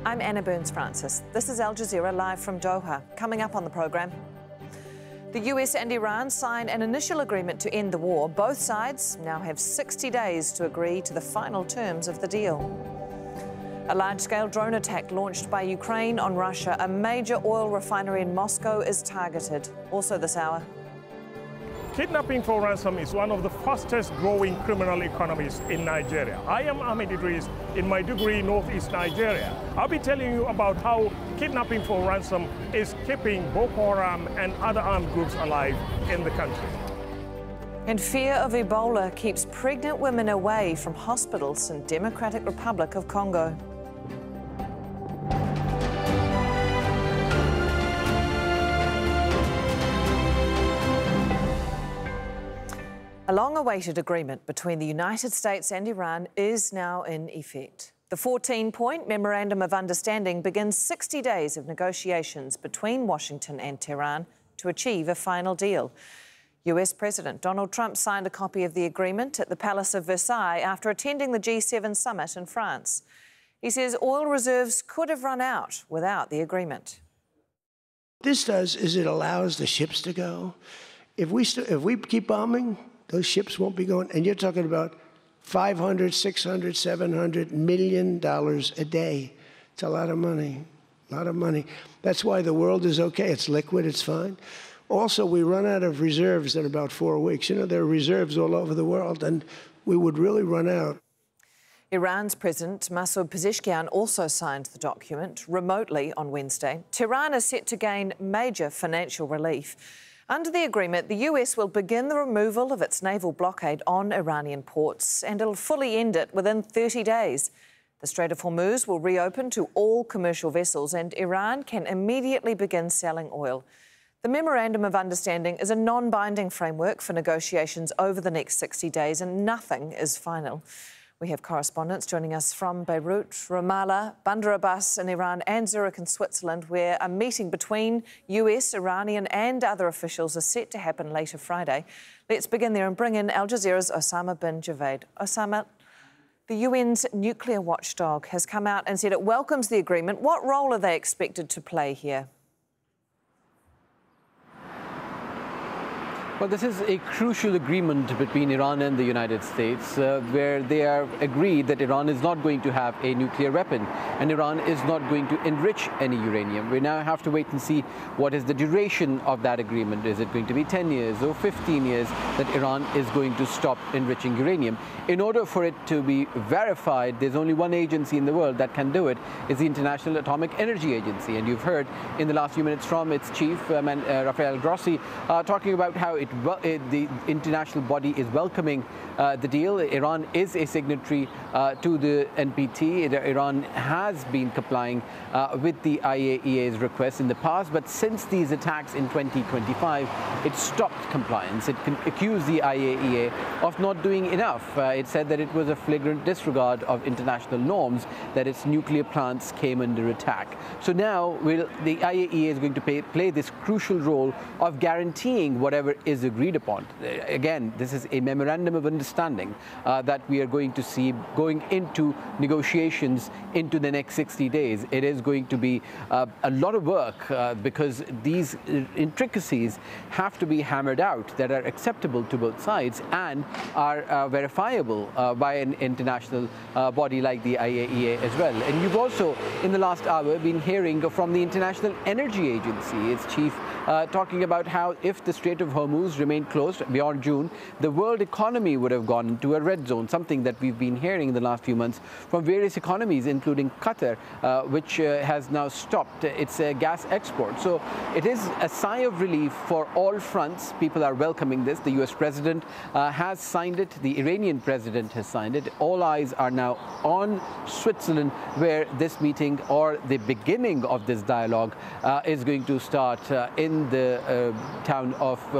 I'm Anna Burns-Francis. This is Al Jazeera live from Doha. Coming up on the program, the US and Iran sign an initial agreement to end the war. Both sides now have 60 days to agree to the final terms of the deal. A large-scale drone attack launched by Ukraine on Russia. A major oil refinery in Moscow is targeted. Also this hour, kidnapping for ransom is one of the fastest growing criminal economies in Nigeria. I am Ahmed Idris in Maiduguri, Northeast Nigeria. I'll be telling you about how kidnapping for ransom is keeping Boko Haram and other armed groups alive in the country. And fear of Ebola keeps pregnant women away from hospitals in Democratic Republic of Congo. A long-awaited agreement between the United States and Iran is now in effect. The 14-point Memorandum of Understanding begins 60 days of negotiations between Washington and Tehran to achieve a final deal. US President Donald Trump signed a copy of the agreement at the Palace of Versailles after attending the G7 summit in France. He says oil reserves could have run out without the agreement. What this does is it allows the ships to go. If we keep bombing, those ships won't be going. And you're talking about $500, $600, $700 million a day. It's a lot of money, a lot of money. That's why the world is okay. It's liquid, it's fine. Also, we run out of reserves in about 4 weeks. You know, there are reserves all over the world, and we would really run out. Iran's President Masoud Pezeshkian also signed the document remotely on Wednesday. Tehran is set to gain major financial relief. Under the agreement, the US will begin the removal of its naval blockade on Iranian ports, and it'll fully end it within 30 days. The Strait of Hormuz will reopen to all commercial vessels, and Iran can immediately begin selling oil. The Memorandum of Understanding is a non-binding framework for negotiations over the next 60 days, and nothing is final. We have correspondents joining us from Beirut, Ramallah, Bandar Abbas in Iran and Zurich in Switzerland, where a meeting between US, Iranian and other officials is set to happen later Friday. Let's begin there and bring in Al Jazeera's Osama bin Javed. Osama, the UN's nuclear watchdog has come out and said it welcomes the agreement. What role are they expected to play here? Well, this is a crucial agreement between Iran and the United States where they are agreed that Iran is not going to have a nuclear weapon and Iran is not going to enrich any uranium. We now have to wait and see what is the duration of that agreement. Is it going to be 10 years or 15 years that Iran is going to stop enriching uranium? In order for it to be verified, there's only one agency in the world that can do it. It's the International Atomic Energy Agency. And you've heard in the last few minutes from its chief, Rafael Grossi, talking about how the international body is welcoming the deal. Iran is a signatory to the NPT. Iran has been complying with the IAEA's requests in the past, but since these attacks in 2025, it stopped compliance. It accused the IAEA of not doing enough. It said that it was a flagrant disregard of international norms, that its nuclear plants came under attack. So now the IAEA is going to play this crucial role of guaranteeing whatever is agreed upon. Again, this is a memorandum of understanding that we are going to see going into negotiations into the next 60 days. It is going to be a lot of work because these intricacies have to be hammered out that are acceptable to both sides and are verifiable by an international body like the IAEA as well. And you've also, in the last hour, been hearing from the International Energy Agency, its chief, talking about how if the Strait of Hormuz remained closed beyond June, the world economy would have gone into a red zone, something that we've been hearing in the last few months from various economies, including Qatar, which has now stopped its gas export. So it is a sigh of relief for all fronts. People are welcoming this. The US president has signed it. The Iranian president has signed it. All eyes are now on Switzerland, where this meeting or the beginning of this dialogue is going to start in the town of